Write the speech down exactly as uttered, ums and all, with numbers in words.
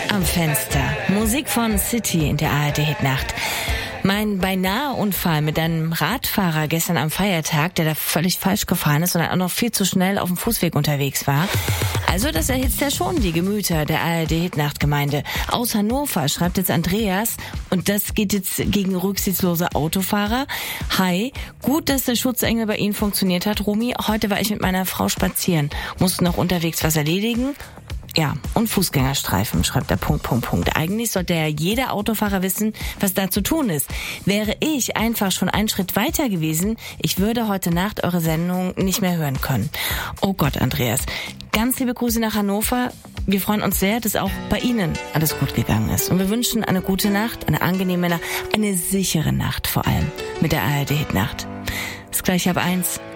am Fenster. Musik von City in der A R D-Hitnacht. Mein beinahe Unfall mit einem Radfahrer gestern am Feiertag, der da völlig falsch gefahren ist und dann auch noch viel zu schnell auf dem Fußweg unterwegs war. Also das erhitzt ja schon die Gemüter der A R D-Hitnacht-Gemeinde. Aus Hannover schreibt jetzt Andreas, und das geht jetzt gegen rücksichtslose Autofahrer. Hi, gut, dass der Schutzengel bei Ihnen funktioniert hat, Romy. Heute war ich mit meiner Frau spazieren, musste noch unterwegs was erledigen. Ja, und Fußgängerstreifen, schreibt der Punkt, Punkt, Punkt. Eigentlich sollte ja jeder Autofahrer wissen, was da zu tun ist. Wäre ich einfach schon einen Schritt weiter gewesen, ich würde heute Nacht eure Sendung nicht mehr hören können. Oh Gott, Andreas. Ganz liebe Grüße nach Hannover. Wir freuen uns sehr, dass auch bei Ihnen alles gut gegangen ist. Und wir wünschen eine gute Nacht, eine angenehme Nacht, eine sichere Nacht vor allem mit der A R D-Hitnacht. Ist gleich ab eins.